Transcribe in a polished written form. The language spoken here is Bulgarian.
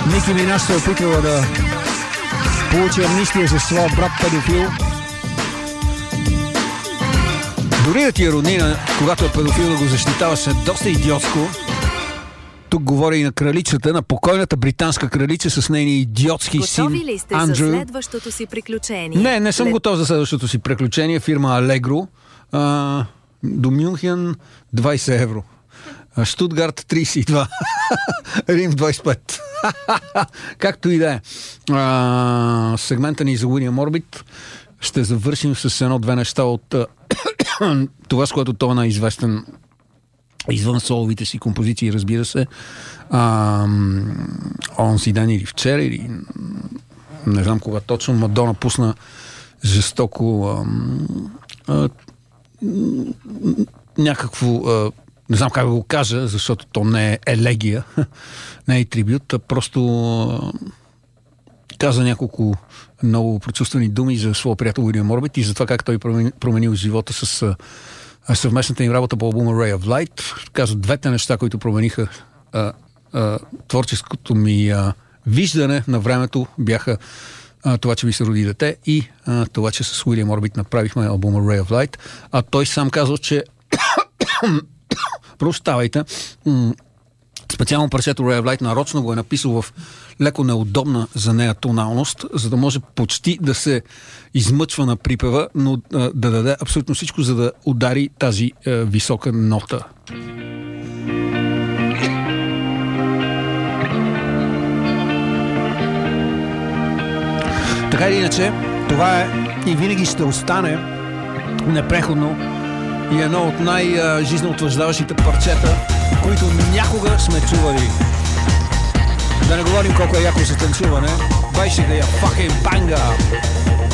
Ники Минаж се опитвала да получи амнистия за своя брат педофил. Дори да ти е роднина, когато е педофил да го защитаваш, е доста идиотско. Тук говоря и на кралицата, на покойната британска кралица с нейния идиотски син Андрю. Готови ли сте за следващото си приключение? Не съм готов за следващото си приключение. Фирма Allegro. До Мюнхен 20 евро. Штутгарт 32. Рим 25. Както и да е. Сегмента ни за Уилиам Орбит ще завършим с едно-две неща от това, с което той е най-известен извън соловите си композиции, разбира се. Онзи ден или вчера, или не знам кога точно, Мадона пусна жестоко някакво не знам как да го кажа, защото то не е елегия, не е трибют, а просто каза няколко много прочувствени думи за своя приятел Уилиам Орбит и за това как той променил живота с съвместната им работа по албума Ray of Light. Каза двете неща, които промениха творческото ми виждане на времето, бяха това, че ми се роди дете и това, че с Уилиам Орбит направихме албума Ray of Light. А той сам казал, че прощавайте, специално парчето Ray of Light нарочно го е написал в леко неудобна за нея тоналност, за да може почти да се измъчва на припева, но да даде абсолютно всичко, за да удари тази висока нота. Така или иначе, това е и винаги ще остане непреходно и едно от най-жизнеутвърждаващите парчета, които някога сме чували. Да не говорим колко е яко за танцуване. Basically a fucking banger.